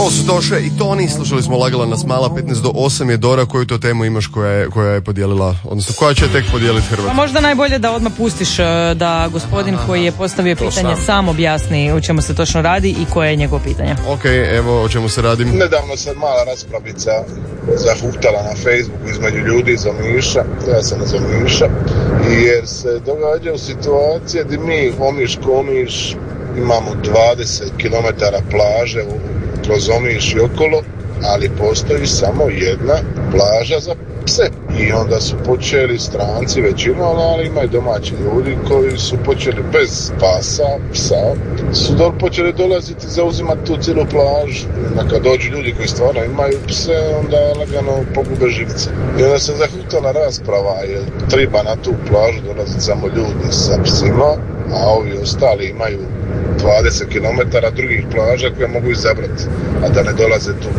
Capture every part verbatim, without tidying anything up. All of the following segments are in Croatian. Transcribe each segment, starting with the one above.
Ovo su Toše i Toni, slušali smo Lagala nas mala, petnaest do osam je Dora. Koju to temu imaš koja je, koja je podijelila, odnosno koja će tek podijeliti Hrvatsku? Pa možda najbolje da odmah pustiš da gospodin Aha, koji je postavio pitanje sam. sam objasni o čemu se točno radi i koje je njegovo pitanje. Ok, evo o čemu se radi. Nedavno se mala raspravica zahuktala na Facebooku između ljudi iz Omiša, ja sam iz Omiša, jer se događaju situacije gdje mi Omiš ko Omiš imamo dvadeset kilometara plaže kroz Omiš i okolo, ali postoji samo jedna plaža za pse. I onda su počeli stranci većinom, ali ima i domaći ljudi koji su počeli bez pasa, psa, su do, počeli dolaziti zauzimati tu cijelu plažu. A kad dođu ljudi koji stvarno imaju pse, onda lagano pogube živce. I onda se zahutala rasprava, jer treba na tu plažu dolaziti samo ljudi sa psima, a ovi ostali imaju dvadeset kilometara drugih plaža koje mogu izabrati, a da ne dolaze tu.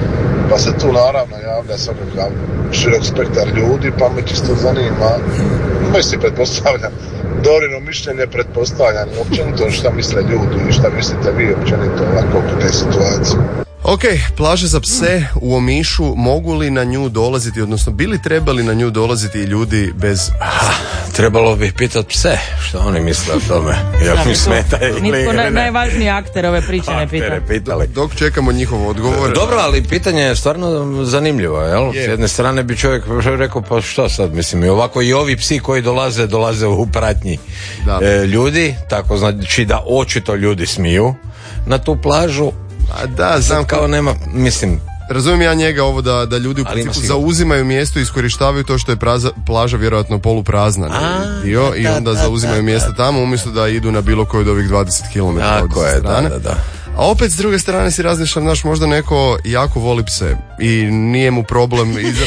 Pa se tu naravno javlja svakakav širok spektar ljudi, pa me čisto zanima, mislim, pretpostavljam, Dorino mišljenje pretpostavljam, općenito šta misle ljudi i šta mislite vi općenito ovako u te situacije. Ok, plaže za pse u Omišu, mogu li na nju dolaziti, odnosno bi li trebali na nju dolaziti ljudi bez psa? Trebalo bi pitati pse, što oni misle o tome, jer mi smeta ili nitko na, najvažniji akter ove priče ne pita. Pitali. Dok čekamo njihov odgovor. Dobro, ali pitanje je stvarno zanimljivo, jel? Je. S jedne strane bi čovjek rekao, pa što sad, mislim, i ovako i ovi psi koji dolaze, dolaze u pratnji e, ljudi, tako znači da očito ljudi smiju na tu plažu. A da, znam kao nema, mislim... Razumijem ja njega ovo da, da ljudi u principu zauzimaju mjesto i iskorištavaju to što je praza, plaža vjerojatno poluprazna dio, i onda zauzimaju mjesto tamo umjesto da idu na bilo koju od ovih dvadeset kilometara od strane. Da, da, da. A opet s druge strane si razmišljam, znaš, možda neko jako voli pse i nije mu problem iza...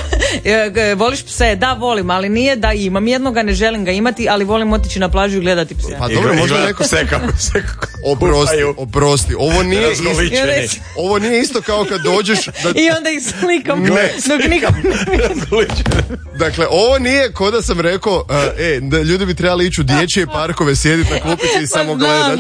Voliš pse? Da, volim, ali nije da imam jednoga, ne želim ga imati, ali volim otići na plažu i gledati pse. Pa dobro, možda neko... se kako se oprosti, oprosti, ovo nije isto, ovo nije isto kao kad dođeš da... I onda ih slikam dok nikom ne vidim. Dakle, ovo nije ko da sam rekao, uh, e, da ljudi bi trebali ići u dječje parkove, sjediti na klupici i samo gledat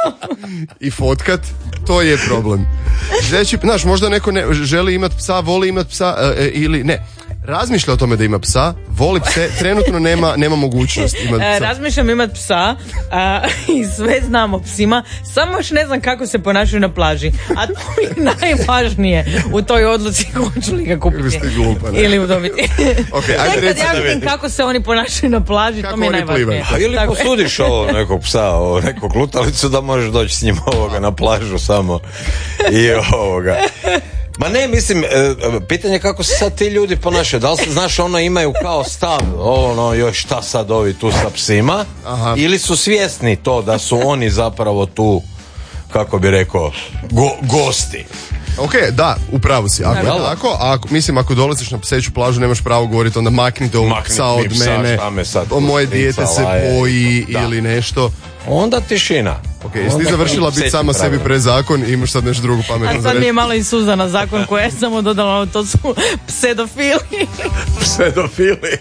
i fotkat. To je problem. Znači, znaš, možda neko ne želi imati psa, voli imati psa uh, ili ne. Razmišlja o tome da ima psa, voli pse, trenutno nema, nema mogućnost imati psa. Razmišljam imati psa a, i sve znam o psima, samo još ne znam kako se ponašaju na plaži. A to je najvažnije u toj odluci hoću li ga kupiti. Ili ste glupa, ne? Ili udobiti. Okay, ajde recimo ja vidim kako se oni ponašaju na plaži, kako to mi je najvažnije. A ili tako posudiš ovo nekog psa, ovo, nekog lutalicu da možeš doći s njim ovoga na plažu samo i ovoga. Ma ne, mislim, pitanje kako se sad ti ljudi ponašaju. Da li se, znaš, ono imaju kao stav, ono, još šta sad ovi tu sa psima, aha, ili su svjesni to da su oni zapravo tu, kako bi rekao, go, gosti. Ok, da, upravo si. Ako je tako, ako, mislim, ako dolaziš na pseću plažu, nemaš pravo govoriti, onda maknite ovog psa od mene, o moje dijete se boji ili nešto. Onda tišina. Ok, jesi ti završila biti sama sebi pre zakon i imaš sad nešto drugo pametno za reći? A sad mi je malo i Suzana zakon koje je samo dodala, to su psedofili. Psedofili.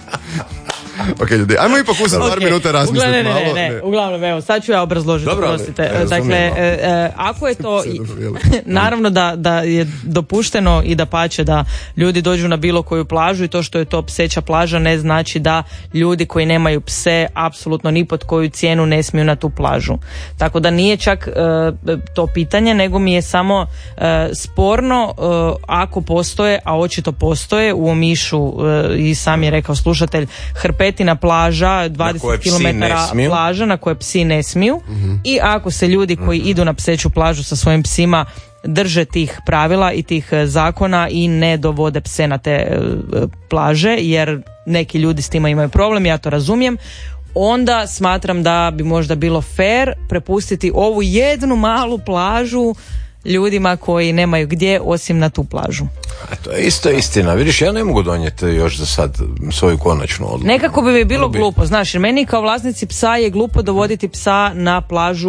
Ok, ljudi, ajmo ipak uzeti par minuta razmisliti ne, ne, malo. Ne, ne, ne, uglavnom, evo, sad ću ja obrazložiti. Dobro, prosite. Dakle, e, e, ako je to, naravno da, da je dopušteno i da pače da ljudi dođu na bilo koju plažu i to što je to pseća plaža ne znači da ljudi koji nemaju pse apsolutno ni pod koju cijenu ne smiju na tu plažu. Tako da nije čak e, to pitanje, nego mi je samo e, sporno e, ako postoje, a očito postoje u Omišu e, i sam je rekao slušatelj, Hrpetina plaža, dvadeset kilometara plaža na koje psi ne smiju, mm-hmm, i ako se ljudi koji idu na pseću plažu sa svojim psima drže tih pravila i tih zakona i ne dovode pse na te plaže, jer neki ljudi s tima imaju problem, ja to razumijem, onda smatram da bi možda bilo fair prepustiti ovu jednu malu plažu ljudima koji nemaju gdje osim na tu plažu. A to je isto istina. Vidiš, ja ne mogu donijeti još za sad svoju konačnu odluku. Nekako bi mi bilo bi... glupo, znaš, jer meni kao vlasnici psa je glupo dovoditi psa na plažu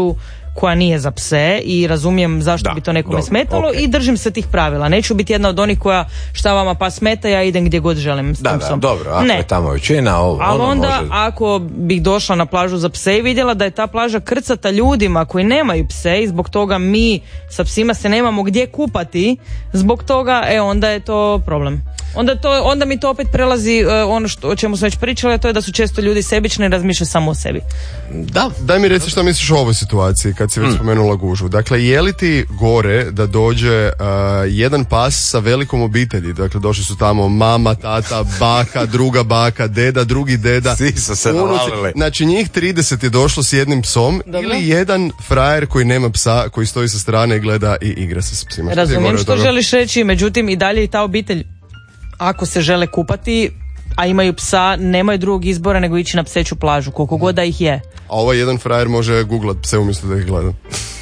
koja nije za pse i razumijem zašto da, bi to nekome dobro, smetalo okay. i držim se tih pravila. Neću biti jedna od onih koja šta vama pa smeta, ja idem gdje god želim s da, tim da, psom. Dobro, ako ne. je tamo većina, ovo, ali ono onda može... ako bih došla na plažu za pse i vidjela da je ta plaža krcata ljudima koji nemaju pse i zbog toga mi sa psima se nemamo gdje kupati, zbog toga, e onda je to problem. Onda, to, onda mi to opet prelazi uh, ono što, o čemu smo već pričali, a to je da su često ljudi sebični i razmišljaju samo o sebi. Da. Daj mi reci što misliš o ovoj situaciji kad si već mm. spomenula gužvu. Dakle, je li ti gore da dođe uh, jedan pas sa velikom obitelji? Dakle, došli su tamo mama, tata, baka, druga baka, deda, drugi deda. Svi su se navalili. Znači, njih trideset je došlo s jednim psom. Dobro. Ili jedan frajer koji nema psa, koji stoji sa strane i gleda i igra se s psima. Razumijem što želiš reći, međutim i dalje i ta obitelj, ako se žele kupati, a imaju psa, nemaju drugog izbora nego ići na pseću plažu, koliko god da ih je. A ovaj jedan frajer može googlat pse umjesto da ih gleda.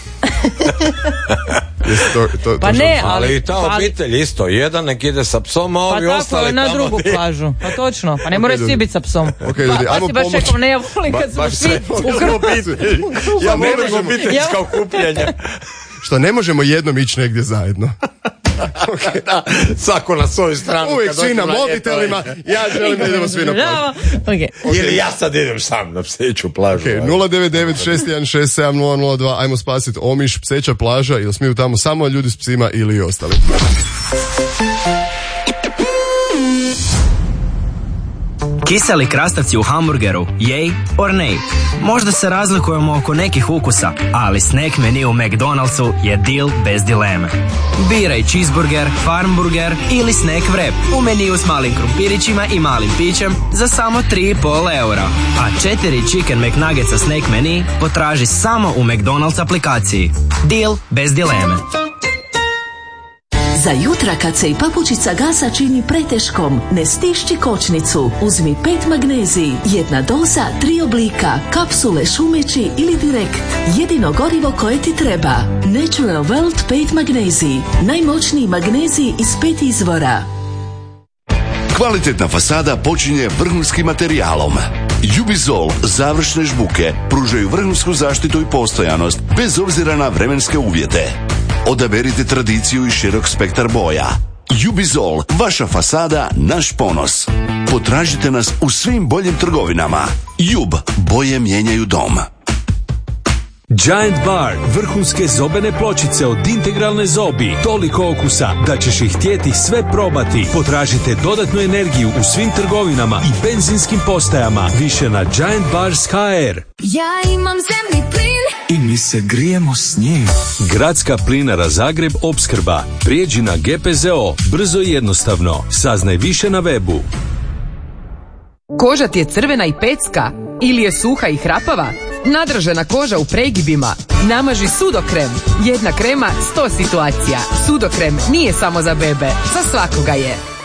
to, to, pa to ne, ali, ali i ta obitelj ali, isto, jedan nek ide sa psom, a ovi pa ostali na tamo drugu ti... plažu, pa točno, pa ne moraju svi biti sa psom. Okay, ljudi, pa, pa si baš rekao, ne, ja volim kad ba, su svi u krpu. Ja ne možemo obiteljska okupljanja. Što ne možemo jednom ići negdje zajedno. Okay. Da, svako na svoju stranu. Uvijek svi na mobitelima, ja želim da idemo svi na plažu. Okay. Okay. Ili ja sad idem sam na pseću plažu. Okay. nula devet devet šest jedan šest sedam nula nula dva, ajmo spasiti Omiš, pseća plaža, ili smiju tamo samo ljudi s psima ili i ostali. Kiseli krastavci u hamburgeru, yay or nay? Možda se razlikujemo oko nekih ukusa, ali snack menu u McDonald'su je deal bez dileme. Biraj cheeseburger, farmburger ili snack wrap u meniju s malim krumpirićima i malim pićem za samo tri i pol eura. A četiri chicken McNuggetsa snack menu potraži samo u McDonald's aplikaciji. Deal bez dileme. Za jutra kad se i papučica gasa čini preteškom, ne stišći kočnicu. Uzmi pet magnezij, jedna doza, tri oblika, kapsule, šumeći ili direkt. Jedino gorivo koje ti treba. Natural World pet magnezij. Najmoćniji magnezij iz pet izvora. Kvalitetna fasada počinje vrhunskim materijalom. Jubizol završne žbuke pružaju vrhunsku zaštitu i postojanost bez obzira na vremenske uvjete. Odaberite tradiciju i širok spektar boja. Jubizol, vaša fasada, naš ponos. Potražite nas u svim boljim trgovinama. Jub, boje mijenjaju dom. Giant Bar, vrhunske zobene pločice od integralne zobi, toliko okusa da ćeš ih htjeti sve probati. Potražite dodatnu energiju u svim trgovinama i benzinskim postajama. Više na Giant Bars ka er. Ja imam zemni plin i mi se grijemo s njim. Gradska plinara Zagreb opskrba. Prijeđi na ge pe ze o, brzo i jednostavno. Saznaj više na webu. Koža ti je crvena i pecka ili je suha i hrapava? Nadražena koža u pregibima? Namaži Sudokrem. Jedna krema, sto situacija. Sudokrem nije samo za bebe, za svakoga je.